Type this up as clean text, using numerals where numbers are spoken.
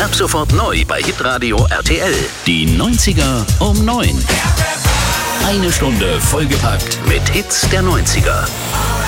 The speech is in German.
Ab sofort neu bei Hitradio RTL. Die 90er um 9. Eine Stunde vollgepackt mit Hits der 90er.